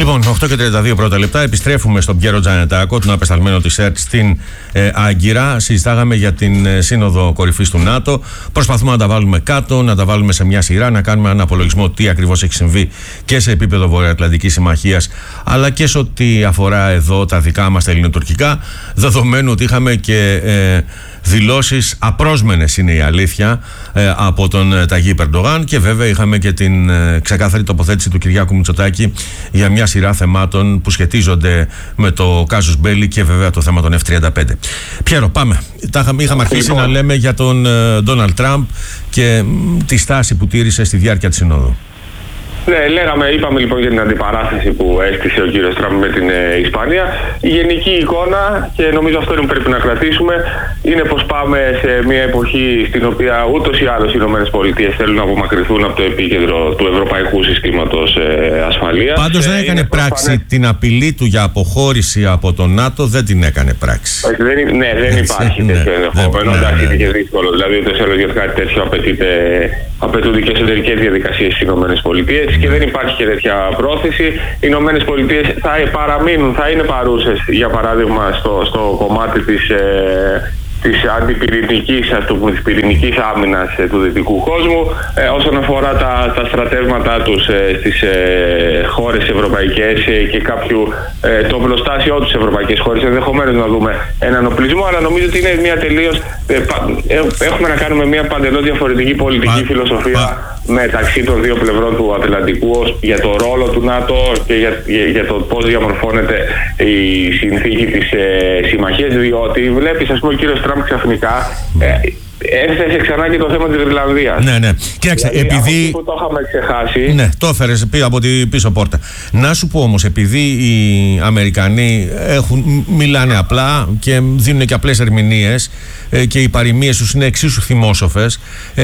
Λοιπόν, 8 και 32 πρώτα λεπτά. Επιστρέφουμε στον Πιέρο Τζανετάκο, τον απεσταλμένο της ΕΡΤ στην Άγκυρα. Συζητάγαμε για την σύνοδο κορυφής του ΝΑΤΟ. Προσπαθούμε να τα βάλουμε κάτω, να τα βάλουμε σε μια σειρά, να κάνουμε έναν απολογισμό τι ακριβώς έχει συμβεί και σε επίπεδο Βορειοατλαντικής Συμμαχίας, αλλά και σε ό,τι αφορά εδώ τα δικά μας τα ελληνοτουρκικά. Δεδομένου ότι είχαμε και δηλώσεις απρόσμενες, είναι η αλήθεια, από τον Ταγί Ερντογάν, και βέβαια είχαμε και την ξεκάθαρη τοποθέτηση του Κυριάκου Μητσοτάκη για μια σειρά θεμάτων που σχετίζονται με το κάζους μπέλι και βέβαια το θέμα των F-35. Πιέρο, πάμε. Είχαμε αρχίσει να λέμε για τον Ντόναλντ Τραμπ και τη στάση που τήρησε στη διάρκεια της συνόδου. Ναι, είπαμε λοιπόν για την αντιπαράθεση που έστησε ο κύριος Τραμπ με την Ισπανία. Η γενική εικόνα, και νομίζω αυτό είναι που πρέπει να κρατήσουμε, είναι πως πάμε σε μια εποχή στην οποία ούτως ή άλλως οι ΗΠΑ θέλουν να απομακρυνθούν από το επίκεντρο του ευρωπαϊκού συστήματος ασφαλείας. Πάντως δεν έκανε πράξη την απειλή του για αποχώρηση από το ΝΑΤΟ, δεν την έκανε πράξη. Δεν υπάρχει τέτοιο ενδεχόμενο. Εντάξει, είναι και δύσκολο. Δηλαδή, ούτε θέλω για κάτι τέτοιο απαιτούνται και εσωτερικές διαδικασίες στις ΗΠΑ. Και δεν υπάρχει και τέτοια πρόθεση. Οι Ηνωμένες Πολιτείες θα παραμείνουν, θα είναι παρούσες, για παράδειγμα, στο κομμάτι της αντιπυρηνικής, της πυρηνικής άμυνας του δυτικού κόσμου. Όσον αφορά τα στρατεύματά τους στις χώρες ευρωπαϊκές και το οπλοστάσιό τους σε ευρωπαϊκές χώρες, ενδεχομένως να δούμε έναν οπλισμό, αλλά νομίζω ότι είναι μια τελείως έχουμε να κάνουμε μια παντελώς διαφορετική πολιτική φιλοσοφία μεταξύ των δύο πλευρών του Ατλαντικού για το ρόλο του ΝΑΤΟ και για το πώς διαμορφώνεται η συνθήκη της συμμαχίας, διότι βλέπεις, ας πούμε, ο κύριος Τραμπ ξαφνικά έθεσε ξανά και το θέμα της Ιρλανδίας. Ναι. Κοίταξε, δηλαδή, επειδή. Που το είχαμε ξεχάσει. Ναι, το έφερες από την πίσω πόρτα. Να σου πω όμως, επειδή οι Αμερικανοί μιλάνε απλά και δίνουν και απλές ερμηνείες και οι παροιμίες τους είναι εξίσου θυμόσοφες,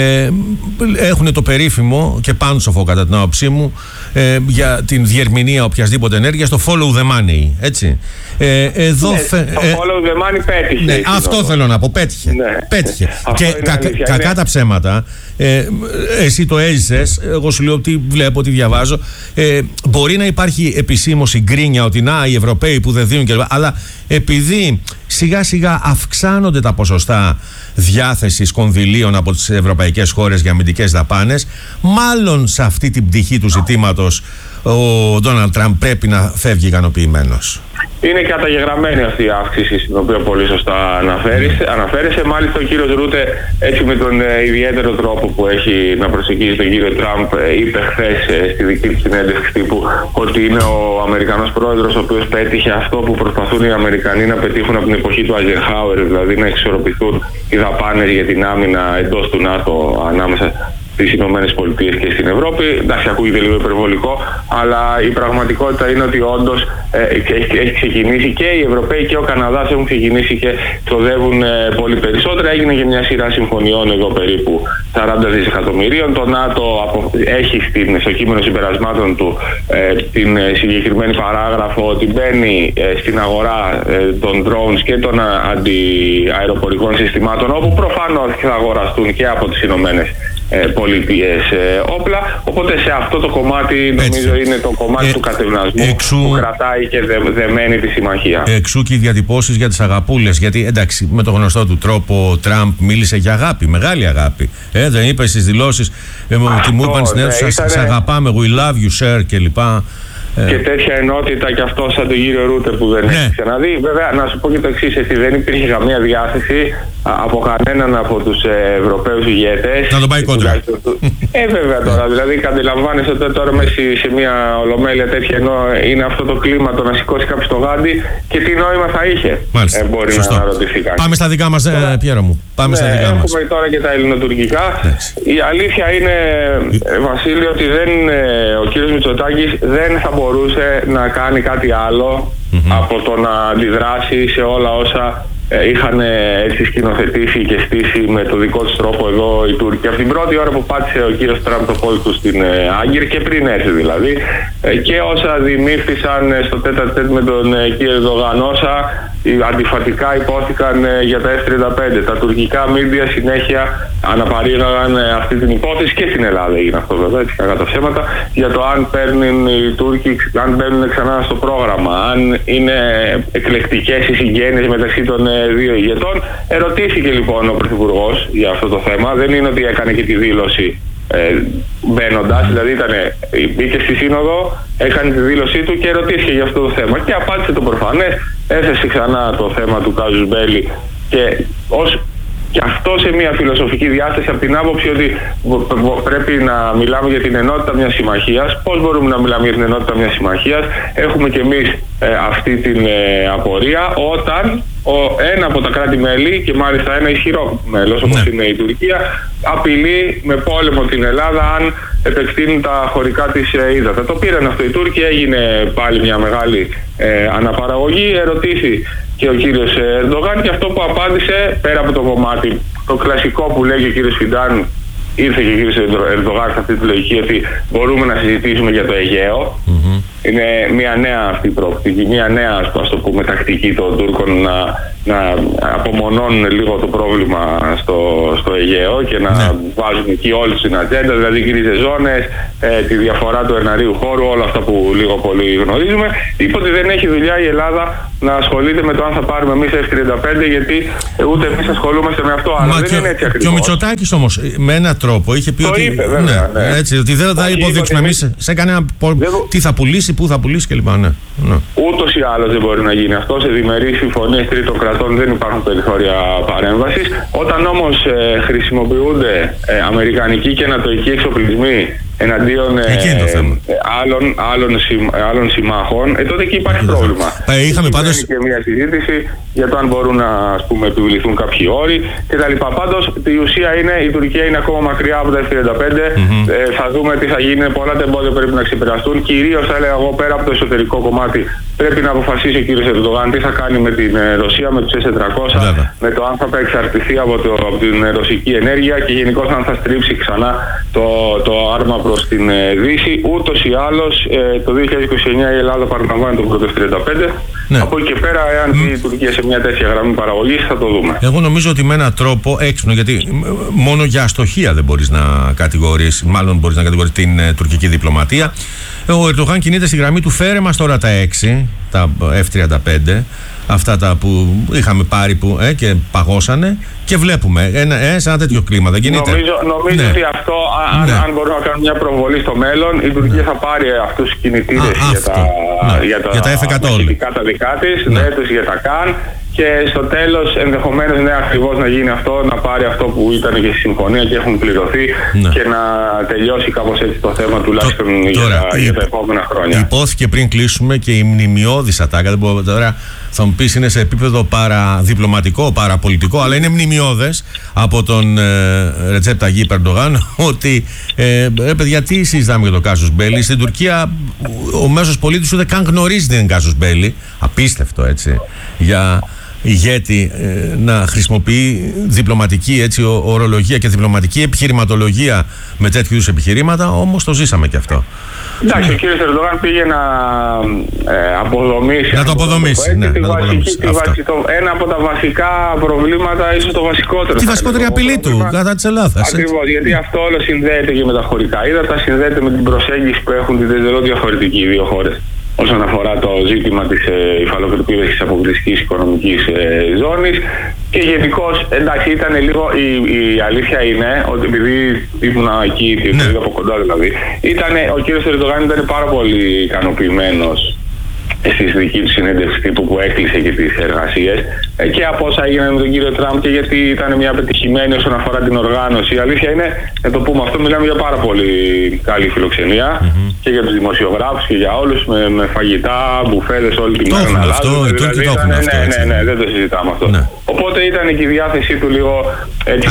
έχουν το περίφημο και πάνσοφο, κατά την άποψή μου, για την διερμηνία οποιασδήποτε ενέργειας, το follow the money, έτσι. Το follow the money πέτυχε. Ναι, αυτό θέλω να πω, πέτυχε. Πέτυχε. Και κακά τα ψέματα, εσύ το έζησες, εγώ σου λέω ότι βλέπω, ότι διαβάζω, μπορεί να υπάρχει επισήμως η γκρίνια ότι οι Ευρωπαίοι που δεν δίνουν κλπ. Αλλά επειδή σιγά σιγά αυξάνονται τα ποσοστά διάθεσης κονδυλίων από τις ευρωπαϊκές χώρες για αμυντικές δαπάνες, μάλλον σε αυτή την πτυχή του ζητήματος ο Ντόναλντ Τραμπ πρέπει να φεύγει ικανοποιημένος. Είναι καταγεγραμμένη αυτή η αύξηση, στην οποία πολύ σωστά αναφέρεσαι. Μάλιστα, ο κύριος Ρούτε, έτσι με τον ιδιαίτερο τρόπο που έχει να προσεγγίζει τον κύριο Τραμπ, είπε χθες στη δική του συνέντευξη τύπου ότι είναι ο Αμερικανός πρόεδρος ο οποίος πέτυχε αυτό που προσπαθούν οι Αμερικανοί να πετύχουν από την εποχή του Eisenhower, δηλαδή να εξισορροπηθούν οι δαπάνες για την άμυνα εντός του ΝΑΤΟ ανάμεσα στις Ηνωμένες Πολιτείες και στην Ευρώπη. Εντάξει, ακούγεται λίγο υπερβολικό, αλλά η πραγματικότητα είναι ότι όντως έχει ξεκινήσει, και οι Ευρωπαίοι και ο Καναδάς έχουν ξεκινήσει και ξοδεύουν πολύ περισσότερα. Έγινε και μια σειρά συμφωνιών εδώ περίπου 40 δισεκατομμυρίων. Το ΝΑΤΟ έχει στο κείμενο συμπερασμάτων του την συγκεκριμένη παράγραφο ότι μπαίνει στην αγορά των drones και των αντιαεροπορικών συστημάτων, όπου προφανώς θα αγοραστούν και από τις Ηνωμένες Πολιτείες όπλα. Οπότε σε αυτό το κομμάτι νομίζω είναι το κομμάτι του κατευνασμού που κρατάει και δεμένη τη συμμαχία. Εξού και οι διατυπώσεις για τις αγαπούλες, γιατί εντάξει, με το γνωστό του τρόπο ο Τραμπ μίλησε για αγάπη, μεγάλη αγάπη. Δεν είπε στις δηλώσεις ότι μου είπαν στην αίθουσα σε αγαπάμε, we love you sir κλπ. Και τέτοια ενότητα κι αυτό σαν τον κύριο Ρούτε που δεν έχει ξαναδεί. Βέβαια, να σου πω και το εξής, δεν υπήρχε καμία διάθεση από κανέναν από τους Ευρωπαίους ηγέτες να τον πάει κόντρα. Βέβαια τώρα, δηλαδή αντιλαμβάνεσαι ότι τώρα μέσα σε μια ολομέλεια τέτοια, ενώ είναι αυτό το κλίμα το να σηκώσει κάποιος το γάντι, και τι νόημα θα είχε. Μπορεί να αναρωτηθεί κανείς. Πάμε στα δικά μας, Πιέρο μου. Πάμε στα δικά μας. Έχουμε τώρα και τα ελληνοτουρκικά. Η αλήθεια είναι, Βασίλη, ότι ο κύριος Μητσοτάκης δεν θα μπορούσε να κάνει κάτι άλλο από το να αντιδράσει σε όλα όσα είχαν έτσι σκηνοθετήσει και στήσει με το δικό τους τρόπο εδώ οι Τούρκοι. Από την πρώτη ώρα που πάτησε ο κύριος Τραμπ το πόδι του στην Άγκυρα και πριν έρθει δηλαδή, και όσα δημήφθησαν στο τέταρτο με τον κύριο Ερντογάν, όσα αντιφατικά υπόθηκαν για τα F-35. Τα τουρκικά μίντια συνέχεια αναπαρήγαγαν αυτή την υπόθεση, και στην Ελλάδα έγινε αυτό βέβαια, έτσι κακά τα ψέματα, για το αν παίρνουν οι Τούρκοι, αν μπαίνουν ξανά στο πρόγραμμα, αν είναι εκλεκτικές οι συγγένειες μεταξύ των δύο ηγετών. Ερωτήθηκε λοιπόν ο Πρωθυπουργός για αυτό το θέμα. Δεν είναι ότι έκανε και τη δήλωση μπαίνοντας, δηλαδή μπήκε στη Σύνοδο, έκανε τη δήλωσή του και ερωτήθηκε για αυτό το θέμα και απάντησε το προφανές, έθεσε ξανά το θέμα του κάζους μπέλι και αυτό σε μια φιλοσοφική διάσταση, από την άποψη ότι πρέπει να μιλάμε για την ενότητα μιας συμμαχίας. Πώς μπορούμε να μιλάμε για την ενότητα μιας συμμαχίας? Έχουμε κι εμείς αυτή την απορία όταν ένα από τα κράτη-μέλη, και μάλιστα ένα ισχυρό μέλος όπως είναι η Τουρκία, απειλεί με πόλεμο την Ελλάδα αν επεκτείνουν τα χωρικά της ύδατα. Το πήραν αυτό οι Τούρκοι, έγινε πάλι μια μεγάλη αναπαραγωγή. Ερωτήθη και ο κύριος Ερντογάν, και αυτό που απάντησε, πέρα από το κομμάτι το κλασικό που λέγει ο κύριος Φιντάν, ήρθε και ο κύριος Ερντογάν σε αυτή τη λογική ότι μπορούμε να συζητήσουμε για το Αιγαίο. Είναι μια νέα αυτή προοπτική, μια νέα, ας το πούμε, τακτική των Τούρκων να απομονώνουν λίγο το πρόβλημα στο Αιγαίο και να βάζουν εκεί όλη την ατζέντα, δηλαδή γκρίζες ζώνες, τη διαφορά του εναερίου χώρου, όλα αυτά που λίγο πολύ γνωρίζουμε. Είπε ότι δεν έχει δουλειά η Ελλάδα να ασχολείται με το αν θα πάρουμε εμείς F-35, γιατί ούτε εμείς ασχολούμαστε με αυτό. Αλλά δεν είναι έτσι ακριβώς. Και ο Μητσοτάκης όμως με έναν τρόπο είχε πει ότι, είπε, βέβαια, έτσι, ότι δεν θα υποδείξουμε εμείς σε κανένα τι θα πουλήσει, πού θα πουλήσει κλπ. Ούτως ή άλλως δεν μπορεί να γίνει αυτό. Σε διμερείς συμφωνίες τρίτων κρατών δεν υπάρχουν περιθώρια παρέμβασης. Όταν όμως χρησιμοποιούνται αμερικανικοί και ανατοικοί εξοπλισμοί εναντίον άλλων συμμάχων, τότε εκεί υπάρχει πρόβλημα. Είχαμε πάντως και μια συζήτηση για το αν μπορούν να, ας πούμε, επιβληθούν κάποιοι όροι κτλ. Πάντως η ουσία είναι, η Τουρκία είναι ακόμα μακριά από τα F-35. Θα δούμε τι θα γίνει. Πολλά τα εμπόδια πρέπει να ξεπεραστούν. Κυρίως, θα έλεγα εγώ, πέρα από το εσωτερικό κομμάτι, πρέπει να αποφασίσει ο κ. Ερντογάν τι θα κάνει με την Ρωσία, με τους S-400, με το αν θα εξαρτηθεί από την ρωσική ενέργεια και γενικώς αν θα στρίψει ξανά το άρμα προς την Δύση. Ούτως ή άλλως το 2029 η Ελλάδα παραλαμβάνει τον πρώτο F-35. Από εκεί και πέρα, εάν η Τουρκία σε μια τέτοια γραμμή παραγωγής, θα το δούμε. Εγώ νομίζω ότι με έναν τρόπο έξυπνο, γιατί μόνο για αστοχία δεν μπορείς να κατηγορείς, μάλλον μπορείς να κατηγορείς την τουρκική διπλωματία. Ο Ερντογάν κινείται στη γραμμή του, φέρε μας τώρα τα 6, τα F-35, αυτά τα που είχαμε πάρει και παγώσανε, και βλέπουμε σε ένα τέτοιο κλίμα. Δεν κινείται? Νομίζω ότι αυτό, αν μπορούμε να κάνουμε μια προβολή στο μέλλον, η Τουρκία θα πάρει αυτούς τους κινητήρες για τα F-100 τα δικά της, τους για τα ΚΑΝ, και στο τέλος ενδεχομένως ακριβώς να γίνει αυτό, να πάρει αυτό που ήταν και στη συμφωνία και έχουν πληρωθεί και να τελειώσει κάπως έτσι το θέμα, τουλάχιστον για τα επόμενα χρόνια. Υπόθηκε πριν κλείσουμε και η μνημιώδης ατάκα. Τώρα θα μου πεις είναι σε επίπεδο παραδιπλωματικό, παραπολιτικό, αλλά είναι μνημιώδες από τον Ρετζέπ Ταγίπ Ερντογάν ότι παιδιά, τι συζητάμε για το κάσους μπέλι? Στην Τουρκία ο μέσος πολίτης ούτε καν γνωρίζει την κάσους μπέλι. Απίστευτο, έτσι, για ηγέτη να χρησιμοποιεί διπλωματική ορολογία και διπλωματική επιχειρηματολογία με τέτοιου είδους επιχειρήματα, όμως το ζήσαμε και αυτό. Εντάξει, ο κύριος Ερντογάν πήγε να αποδομήσει. Να το αποδομήσει. Ένα από τα βασικά προβλήματα, ίσως το βασικότερο. Τη βασικότερη απειλή του κατά της Ελλάδας. Ακριβώς, γιατί αυτό όλο συνδέεται και με τα χωρικά ύδατα, συνδέεται με την προσέγγιση που έχουν την τελείως διαφορετική οι δύο χώρες όσον αφορά το ζήτημα της υφαλοκρηπίδας της αποκλειστικής οικονομικής ζώνης. Και γενικώς, εντάξει, ήταν λίγο, η αλήθεια είναι ότι επειδή ήμουν εκεί, την είδα από κοντά δηλαδή, ο κύριος Ερντογάν ήταν πάρα πολύ ικανοποιημένος στη δική του συνέντευξη τύπου που έκλεισε και τις εργασίες, και από όσα έγιναν με τον κύριο Τραμπ, και γιατί ήταν μια πετυχημένη όσον αφορά την οργάνωση. Η αλήθεια είναι, να το πούμε αυτό, μιλάμε για πάρα πολύ καλή φιλοξενία και για τους δημοσιογράφους και για όλους, με φαγητά, μπουφέδες όλη την μέρα να αλλάζουν. Ναι, δεν το συζητάμε αυτό. Οπότε ήταν και η διάθεσή του λίγο έτσι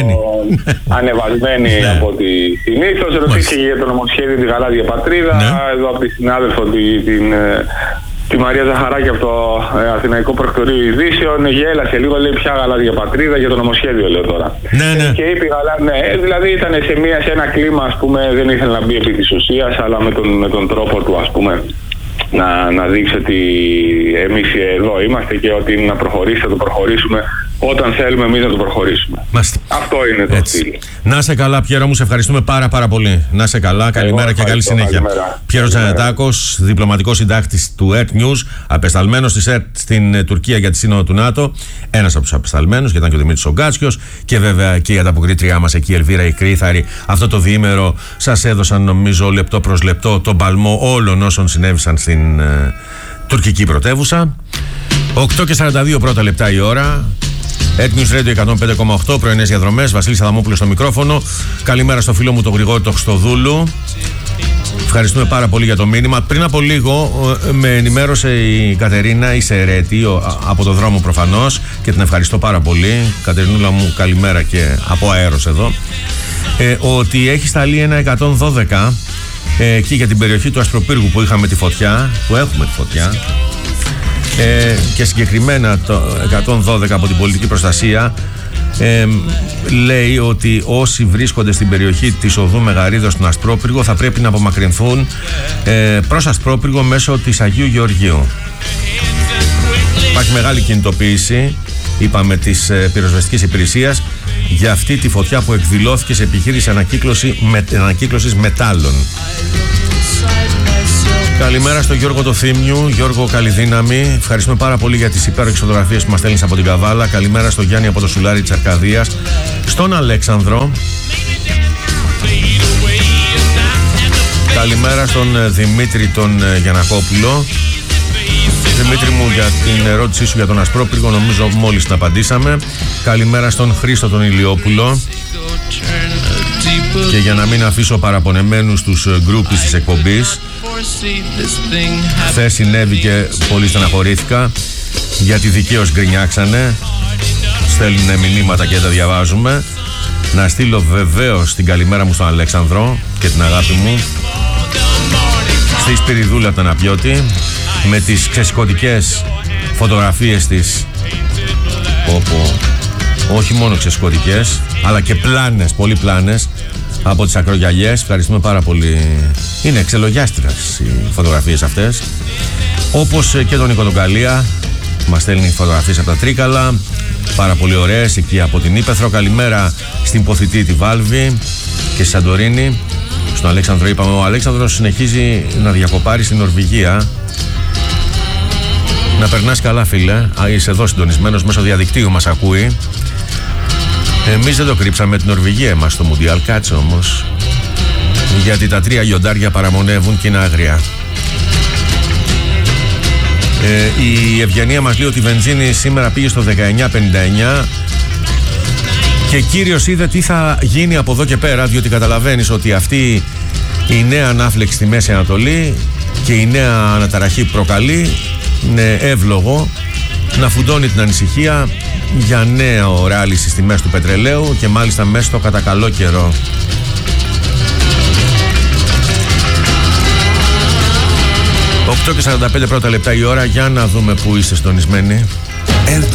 ανεβασμένη από τη συνήθως. Ρωτήθηκε για το νομοσχέδιο τη Γαλάζια Πατρίδα, εδώ από τη συνάδελφο τη Μαρία Ζαχαράκη από το Αθηναϊκό Πρακτορείο Ειδήσεων. Γέλασε λίγο, λέει πια γαλάζια πατρίδα για το νομοσχέδιο, λέω τώρα. Ναι. Και είπε ναι, δηλαδή ήταν σε ένα κλίμα, ας πούμε, δεν ήθελε να μπει επί της ουσίας, αλλά με τον τρόπο του, ας πούμε, να δείξει ότι εμείς εδώ είμαστε και ότι να προχωρήσει, θα το προχωρήσουμε όταν θέλουμε εμείς να το προχωρήσουμε. Αυτό είναι το στυλ. Να είσαι καλά, Πιέρο μου, σε ευχαριστούμε πάρα πολύ. Να είσαι καλά, καλημέρα και καλή συνέχεια. Πιέρος Τζανετάκος, διπλωματικός συντάκτης του ERT News, απεσταλμένος της ERT στην Τουρκία για τη Σύνοδο του ΝΑΤΟ. Ένας από τους απεσταλμένους, γιατί ήταν και ο Δημήτρης Ογκάτσιος. Και βέβαια και η ανταποκρίτριά μας εκεί, η Ελβίρα η Κρύθαρη. Αυτό το διήμερο σας έδωσαν, νομίζω, λεπτό προς λεπτό τον παλμό όλων όσων συνέβησαν στην τουρκική πρωτεύουσα. 8:42 πρώτα λεπτά η ώρα. ERT News Radio 105,8, πρωινές διαδρομές. Βασίλης Αδαμόπουλος στο μικρόφωνο. Καλημέρα στο φίλο μου τον Γρηγόρη το Χριστοδούλου. Ευχαριστούμε πάρα πολύ για το μήνυμα. Πριν από λίγο με ενημέρωσε η Κατερίνα, η Σερέτη, από το δρόμο προφανώς, και την ευχαριστώ πάρα πολύ. Κατερινούλα μου, καλημέρα και από αέρος εδώ. Ότι έχει σταλεί ένα 112 εκεί για την περιοχή του Ασπροπύργου που είχαμε τη φωτιά, που έχουμε τη φωτιά. Και συγκεκριμένα το 112 από την πολιτική προστασία λέει ότι όσοι βρίσκονται στην περιοχή της οδού Μεγαρίδος στον Ασπρόπυργο θα πρέπει να απομακρυνθούν προς Ασπρόπυργο μέσω της Αγίου Γεωργίου. Υπάρχει μεγάλη κινητοποίηση, είπαμε, της πυροσβεστικής υπηρεσίας για αυτή τη φωτιά που εκδηλώθηκε σε επιχείρηση ανακύκλωσης μετάλλων. Καλημέρα στον Γιώργο το Θήμιου. Γιώργο, καλή δύναμη. Ευχαριστούμε πάρα πολύ για τις υπέροχες φωτογραφίες που μας στέλνεις από την Καβάλα. Καλημέρα στον Γιάννη από το Σουλάρι της Αρκαδίας. Στον Αλέξανδρο. Καλημέρα στον Δημήτρη τον Γιαννακόπουλο. Δημήτρη μου, για την ερώτησή σου για τον Ασπρόπυργο νομίζω μόλις την απαντήσαμε. Καλημέρα στον Χρήστο τον Ηλιόπουλο. Και για να μην αφήσω παραπονεμένους τους γκρούπις της εκπομπής, χθες συνέβη και πολύ στεναχωρήθηκα γιατί δικαίως γκρινιάξανε. Στέλνουν μηνύματα και τα διαβάζουμε. Να στείλω βεβαίως την καλημέρα μου στον Αλέξανδρο και την αγάπη μου, στη Σπυριδούλα από τον Απιώτη, με τις ξεσηκωτικές φωτογραφίες της, όπου όχι μόνο ξεσηκωτικές αλλά και πλάνες, πολύ πλάνες από τις ακρογιαλιές. Ευχαριστούμε πάρα πολύ. Είναι ξελογιάστρες οι φωτογραφίες αυτές. Όπως και τον Νίκο τον Καλία, μας στέλνει φωτογραφίες από τα Τρίκαλα, πάρα πολύ ωραίες εκεί από την Ήπεθρο. Καλημέρα στην Ποθητή τη Βάλβη και στη Σαντορίνη. Στον Αλέξανδρο είπαμε, ο Αλέξανδρος συνεχίζει να διακοπάρει στην Νορβηγία. Να περνάς καλά, φίλε. Είσαι εδώ συντονισμένος, μέσω διαδικτύου μας ακούει. Εμείς δεν το κρύψαμε, την Νορβηγία μας στο Μουντιάλ. Κάτσε όμως, γιατί τα 3 λιοντάρια παραμονεύουν και είναι άγρια. Η Ευγενία μας λέει ότι η βενζίνη σήμερα πήγε στο 19,59 και κύριος είδε τι θα γίνει από εδώ και πέρα, διότι καταλαβαίνεις ότι αυτή η νέα ανάφλεξη στη Μέση Ανατολή και η νέα αναταραχή που προκαλεί είναι εύλογο να φουντώνει την ανησυχία για νέο ράλι στις τιμές του πετρελαίου και μάλιστα μέσα στο κατά καλό καιρό. 8:45 πρώτα λεπτά η ώρα, για να δούμε που είστε συντονισμένοι.